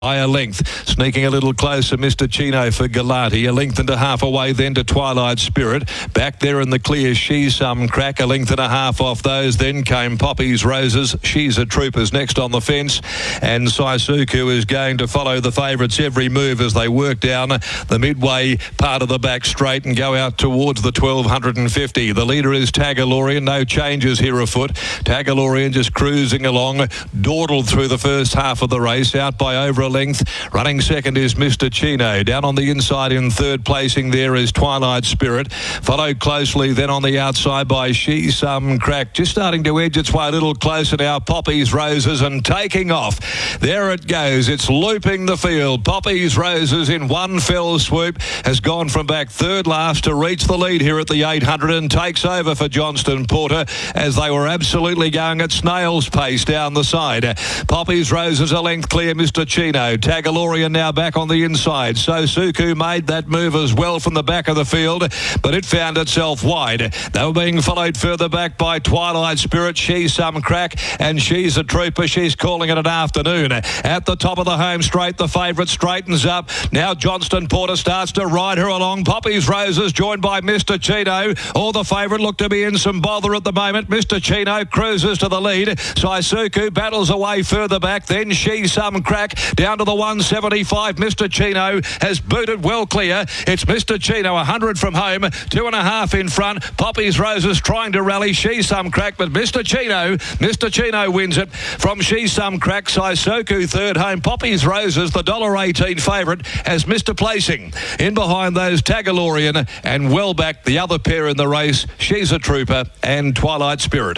By a length, sneaking a little closer, Mr. Chino for Galati. A length and a half away then to Twilight Spirit. Back there in the clear, She's Some Crack. A length and a half off those. Then came Poppy's Roses. She's a Troopers next on the fence. And Saisuku is going to follow the favourites every move as they work down the midway part of the back straight and go out towards the 1250. The leader is Tagalorian. No changes here afoot. Tagalorian just cruising along. Dawdled through the first half of the race. Out by over a length. Running second is Mr. Chino. Down on the inside in third placing there is Twilight Spirit. Followed closely then on the outside by She's Some Crack. Just starting to edge its way a little closer now. Poppy's Roses and taking off. There it goes. It's looping the field. Poppy's Roses in one fell swoop has gone from back third last to reach the lead here at the 800 and takes over for Johnston Porter as they were absolutely going at snail's pace down the side. Poppy's Roses a length clear. Mr. Chino. Tagalorian now back on the inside. Saisuku made that move as well from the back of the field, but it found itself wide. They were being followed further back by Twilight Spirit, She's Some Crack, and She's a Trooper. She's calling it an afternoon. At the top of the home straight, the favourite straightens up. Now Johnston Porter starts to ride her along. Poppy's Roses joined by Mr. Chino. All the favourite look to be in some bother at the moment. Mr. Chino cruises to the lead. Saisuku battles away further back. Then She's Some Crack down to the 175. Mr. Chino has booted well clear. It's Mr. Chino 100 from home, 2.5 in front. Poppy's Roses trying to rally. She's Some Crack, but Mr. Chino wins it from She's Some Crack. Saisuku third home. Poppy's Roses, the $1.18 favourite, as Mr. Placing. In behind those, Tagalorian, and well back the other pair in the race, She's a Trooper and Twilight Spirit.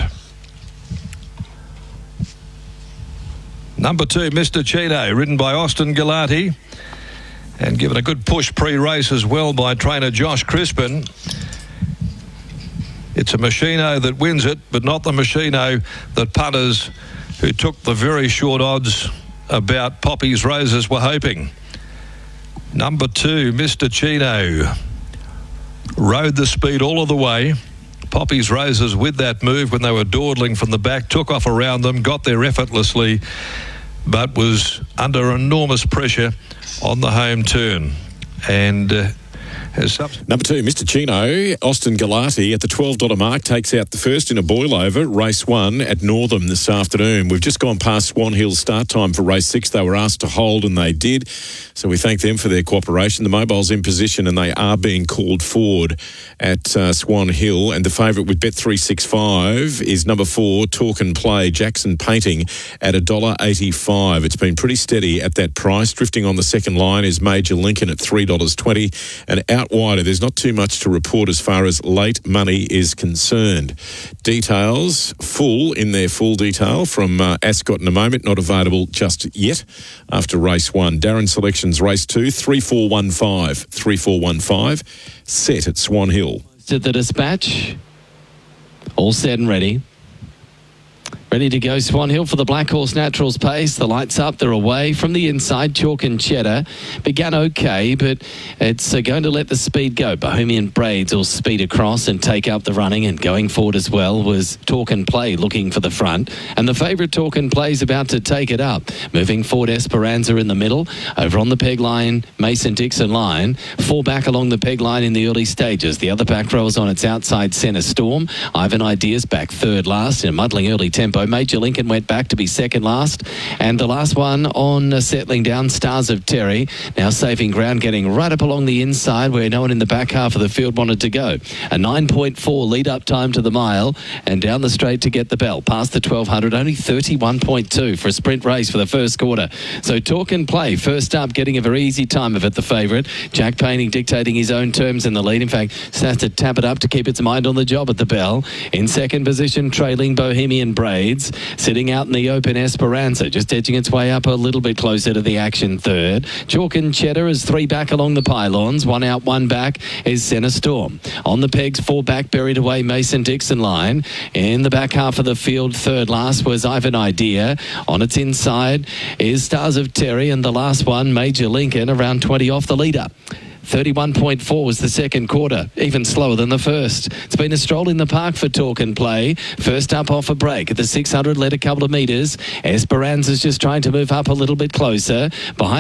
Number 2, Mr. Chino, ridden by Austin Galati and given a good push pre-race as well by trainer Josh Crispin. It's a Machino that wins it, but not the Machino that punters who took the very short odds about Poppy's Roses were hoping. Number 2, Mr. Chino, rode the speed all of the way. Poppy's Roses with that move when they were dawdling from the back, took off around them, got there effortlessly, but was under enormous pressure on the home turn. And Number 2, Mr. Chino, Austin Galati at the $12 mark takes out the first in a boil-over, race 1 at Northam this afternoon. We've just gone past Swan Hill's start time for race 6. They were asked to hold and they did, so we thank them for their cooperation. The mobile's in position and they are being called forward at Swan Hill, and the favourite with Bet365 is number 4, Talk and Play, Jackson Painting at $1.85. It's been pretty steady at that price. Drifting on the second line is Major Lincoln at $3.20, and out wider, there's not too much to report as far as late money is concerned. Details full in their full detail from Ascot in a moment, not available just yet after race 1. Darren Selections race 2, 3415 set at Swan Hill. To the dispatch, all set and ready. Ready to go, Swan Hill for the Black Horse Naturals pace. The lights up, they're away from the inside. Chalk and Cheddar began okay, but it's going to let the speed go. Bohemian Braids will speed across and take up the running, and going forward as well was Talk and Play looking for the front. And the favourite Talk and Play is about to take it up. Moving forward, Esperanza in the middle. Over on the peg line, Mason-Dixon line. 4 back along the peg line in the early stages. The other back row is on its outside centre Storm. Ivan Ideas back third last in a muddling early tempo. Major Lincoln went back to be second last, and the last one on settling down, Stars of Terry, now saving ground, getting right up along the inside where no one in the back half of the field wanted to go. A 9.4 lead up time to the mile, and down the straight to get the bell past the 1200, only 31.2 for a sprint race for the first quarter. So Talk and Play first up, getting a very easy time of it, the favourite. Jack Painting dictating his own terms in the lead. In fact, has to tap it up to keep its mind on the job at the bell. In second position, trailing Bohemian Braids. Sitting out in the open, Esperanza, just edging its way up a little bit closer to the action third. Chalk and Cheddar is 3 back along the pylons. 1 out, 1 back is Centre Storm. On the pegs, 4 back, buried away Mason-Dixon line. In the back half of the field, third last was Ivan Idea. On its inside is Stars of Terry, and the last one, Major Lincoln, around 20 off the leader. 31.4 was the second quarter, even slower than the first. It's been a stroll in the park for Talk and Play. First up off a break at the 600, led a couple of metres. Esperanza's just trying to move up a little bit closer. Behind